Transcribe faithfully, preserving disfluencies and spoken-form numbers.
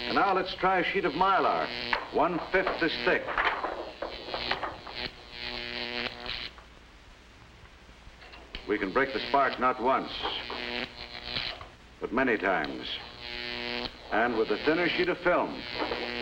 And now let's try a sheet of Mylar, one-fifth as thick. We can break the spark not once, but many times. And with a thinner sheet of film,